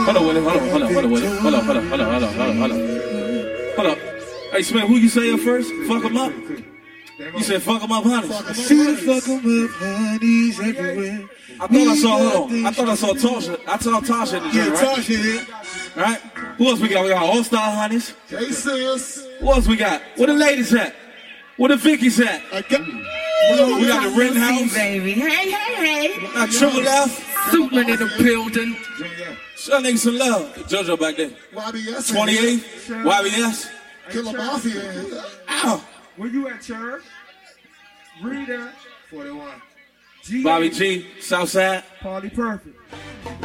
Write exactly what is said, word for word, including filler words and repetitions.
Hold on, Willie. Hold on, hold on, hold on, Willie. Hold on, hold on, hold on, hold on, hold on, hold on. Hold up. Hey, Smith, who you say it first? Fuck him up? You said fuck him up, honeys. I see the fuck him up, honeys everywhere. I thought I saw, hold on. I thought I saw Tasha. I saw Tasha in the Yeah, joint, right? Tasha here. Right? Who else we got? We got All-Star Honeys. Hey, sis. Who else we got? Where the ladies at? Where the Vickies at? I got... We got the Rittenhouse. Baby. Hey, hey, hey. Got Triple F. Superman in the building. Show niggas some love. JoJo back there. Y B S. twenty-eight. Y B S. Killer Mafia. Ow. Where you at, Church? Rita. forty-one. G. Bobby G. Southside. Party Perfect.